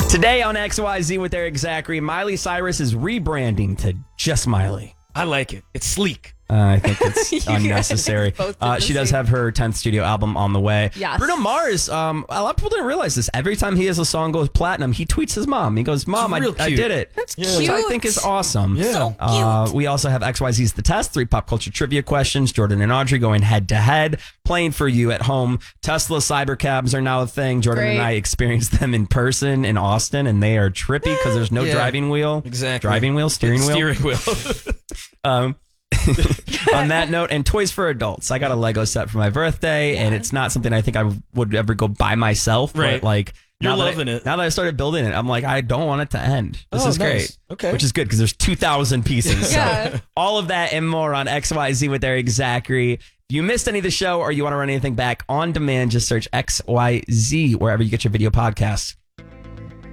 Today on XYZ with Eric Zachary, Miley Cyrus is rebranding to just Miley. I like it. It's sleek. I think it's unnecessary. She does have her 10th studio album on the way. Yes. Bruno Mars, a lot of people didn't realize this. Every time he has a song goes platinum, he tweets his mom. He goes, Mom, I did it. That's Which cute. I think is awesome. Yeah. So cute. We also have XYZ's The Test, 3 pop culture trivia questions. Jordan and Audrey going head to head, playing for you at home. Tesla cybercabs are now a thing. Jordan Great. and I experienced them in person in Austin, and they are trippy because there's no Yeah. driving wheel. Exactly. Driving wheel, steering wheel. Steering wheel. On that note, and toys for adults. I got a Lego set for my birthday, and it's not something I think I would ever go buy myself. Right. But like, You're now that loving it. Now that I started building it, I'm like, I don't want it to end. This Oh, is great. nice. Okay. Which is good because there's 2,000 pieces. Yeah. So all of that and more on XYZ with Eric Zachary. If you missed any of the show or you want to run anything back on demand, just search XYZ wherever you get your video podcasts.